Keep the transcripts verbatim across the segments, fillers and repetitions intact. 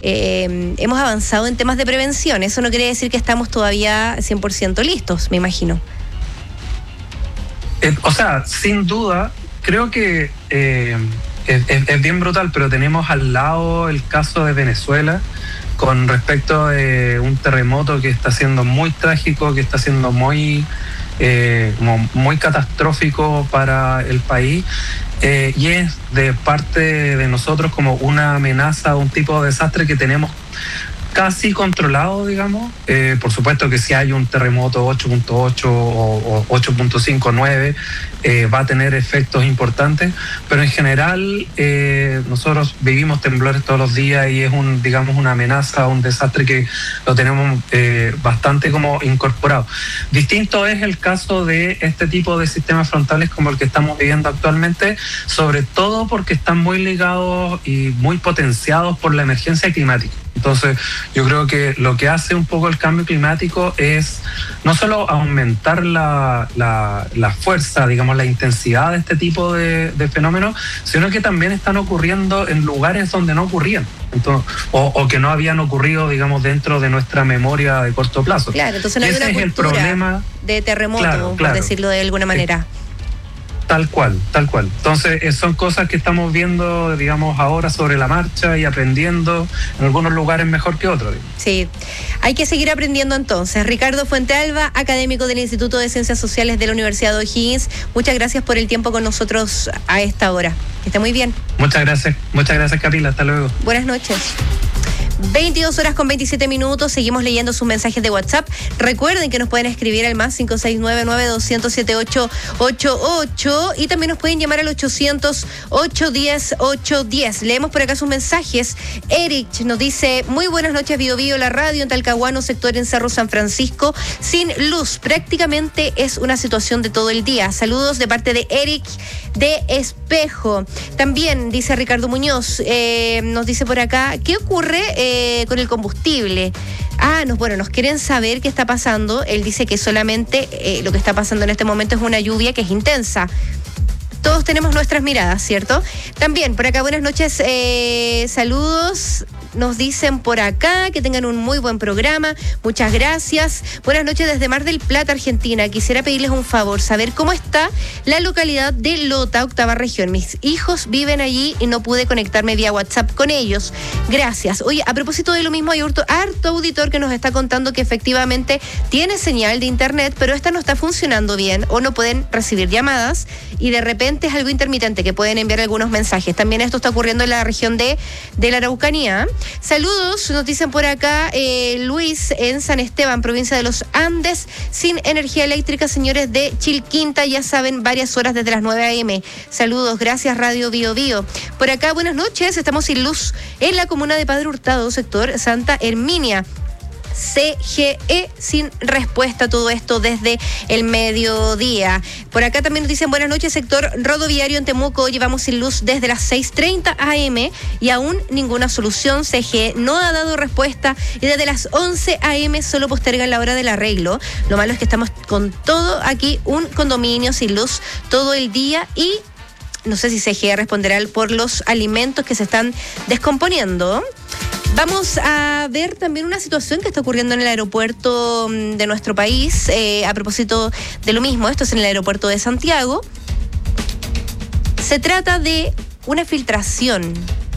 eh, hemos avanzado en temas de prevención. Eso no quiere decir que estamos todavía cien por ciento listos, me imagino. Eh, o sea, sin duda, creo que eh, es, es, es bien brutal, pero tenemos al lado el caso de Venezuela con respecto a eh, un terremoto que está siendo muy trágico, que está siendo muy... Eh, como muy catastrófico para el país, eh, y es de parte de nosotros como una amenaza, un tipo de desastre que tenemos casi controlado, digamos. Eh, por supuesto que si hay un terremoto ocho punto ocho o, o ocho punto cinco, nueve, eh, va a tener efectos importantes, pero en general eh, nosotros vivimos temblores todos los días y es un, digamos, una amenaza, un desastre que lo tenemos eh, bastante como incorporado. Distinto es el caso de este tipo de sistemas frontales como el que estamos viviendo actualmente, sobre todo porque están muy ligados y muy potenciados por la emergencia climática. Entonces, yo creo que lo que hace un poco el cambio climático es no solo aumentar la, la, la fuerza, digamos, la intensidad de este tipo de, de fenómenos, sino que también están ocurriendo en lugares donde no ocurrían. Entonces, o, o que no habían ocurrido, digamos, dentro de nuestra memoria de corto plazo. Claro, entonces no hay una Ese es el problema de terremoto, claro, por claro. decirlo de alguna manera. Tal cual, tal cual. Entonces son cosas que estamos viendo, digamos, ahora sobre la marcha y aprendiendo en algunos lugares mejor que otros. Sí, hay que seguir aprendiendo entonces. Ricardo Fuentealba, académico del Instituto de Ciencias Sociales de la Universidad de O'Higgins, muchas gracias por el tiempo con nosotros a esta hora. Que esté muy bien. Muchas gracias, muchas gracias Camila, hasta luego. Buenas noches. veintidós horas con veintisiete minutos, seguimos leyendo sus mensajes de WhatsApp. Recuerden que nos pueden escribir al más cinco seis nueve nueve dos cero siete ocho ocho ocho y también nos pueden llamar al ochocientos, ochocientos diez, ochocientos diez. Leemos por acá sus mensajes. Eric nos dice: muy buenas noches, Bio Bio, la radio en Talcahuano, sector en Cerro San Francisco, sin luz, prácticamente es una situación de todo el día. Saludos de parte de Eric de Espejo. También dice Ricardo Muñoz, eh, nos dice por acá: ¿qué ocurre eh, con el combustible? Ah, nos, bueno, nos quieren saber qué está pasando. Él dice que solamente eh, lo que está pasando en este momento es una lluvia que es intensa. Todos tenemos nuestras miradas, ¿cierto? También, por acá, buenas noches, eh, saludos. Nos dicen por acá que tengan un muy buen programa. Muchas gracias. Buenas noches desde Mar del Plata, Argentina. Quisiera pedirles un favor, saber cómo está la localidad de Lota, octava región. Mis hijos viven allí y no pude conectarme vía WhatsApp con ellos. Gracias. Oye, a propósito de lo mismo, hay harto, harto auditor que nos está contando que efectivamente tiene señal de internet, pero esta no está funcionando bien o no pueden recibir llamadas y de repente es algo intermitente que pueden enviar algunos mensajes. También esto está ocurriendo en la región de, de la Araucanía. Saludos, nos dicen por acá eh, Luis en San Esteban, provincia de los Andes, sin energía eléctrica, señores de Chilquinta, ya saben, varias horas desde las nueve a eme. Saludos, gracias Radio Bio Bio. Por acá, buenas noches, estamos sin luz en la comuna de Padre Hurtado, sector Santa Herminia. C G E sin respuesta a todo esto desde el mediodía. Por acá también nos dicen buenas noches, sector rodoviario en Temuco, llevamos sin luz desde las seis treinta a eme y aún ninguna solución. C G E no ha dado respuesta y desde las once a eme solo postergan la hora del arreglo. Lo malo es que estamos con todo aquí, un condominio sin luz todo el día y no sé si C G E responderá por los alimentos que se están descomponiendo. Vamos a ver también una situación que está ocurriendo en el aeropuerto de nuestro país, eh, a propósito de lo mismo, esto es en el aeropuerto de Santiago. Se trata de una filtración.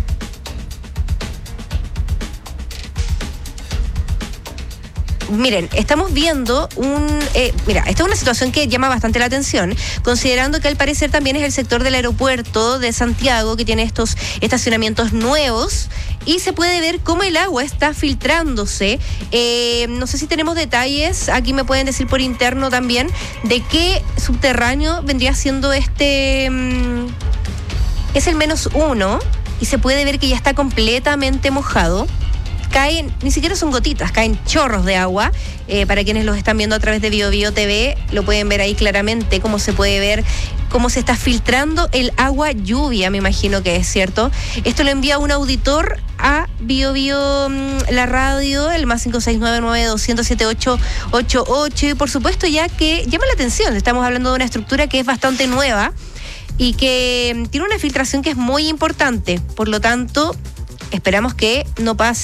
Miren, estamos viendo un... Eh, mira, esta es una situación que llama bastante la atención, considerando que al parecer también es el sector del aeropuerto de Santiago que tiene estos estacionamientos nuevos y se puede ver cómo el agua está filtrándose. Eh, no sé si tenemos detalles, aquí me pueden decir por interno también, de qué subterráneo vendría siendo este... Mmm, es el menos uno y se puede ver que ya está completamente mojado. Caen, ni siquiera son gotitas, caen chorros de agua. Eh, para quienes los están viendo a través de Bio Bio T V, lo pueden ver ahí claramente, cómo se puede ver, cómo se está filtrando el agua lluvia, me imagino que es cierto. Esto lo envía un auditor a Bio Bio, la radio, el más cinco seis nueve nueve dos cero siete ocho ocho ocho. Y por supuesto, ya que llama la atención, estamos hablando de una estructura que es bastante nueva y que tiene una filtración que es muy importante. Por lo tanto, esperamos que no pase